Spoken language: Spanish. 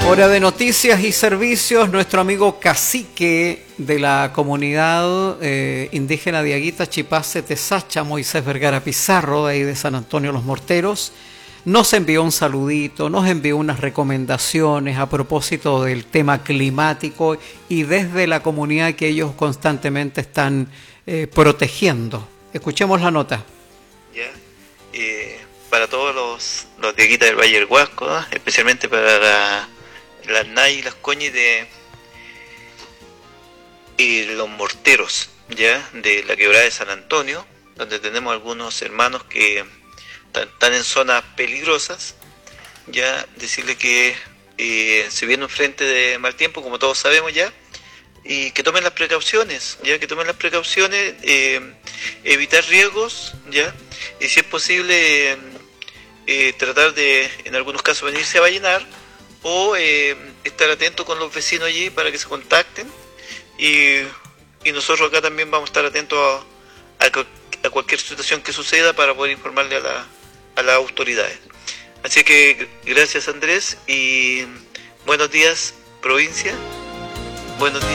Hora de noticias y servicios. Nuestro amigo cacique de la comunidad indígena de Aguita, Chipase, Tesacha, Moisés Vergara Pizarro, de ahí de San Antonio Los Morteros, nos envió un saludito, nos envió unas recomendaciones a propósito del tema climático y desde la comunidad que ellos constantemente están protegiendo. Escuchemos la nota. Ya, para todos los de Aguita del Valle del Huasco, ¿no? Especialmente para las Nay y las Coñis de los Morteros, ya, de la quebrada de San Antonio, donde tenemos algunos hermanos que están en zonas peligrosas. Ya, decirles que se viene un frente de mal tiempo, como todos sabemos ya, y que tomen las precauciones, ya, que tomen las precauciones, evitar riesgos, ya, y si es posible tratar de, en algunos casos, venirse a ballenar, o estar atento con los vecinos allí para que se contacten, y nosotros acá también vamos a estar atentos a cualquier situación que suceda para poder informarle a las autoridades. Así que gracias, Andrés, y buenos días, provincia, buenos días.